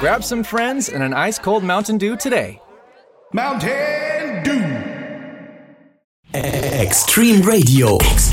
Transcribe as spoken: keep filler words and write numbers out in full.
Grab some friends and an ice-cold Mountain Dew today. Mountain Dew. Extreme Radio. Extreme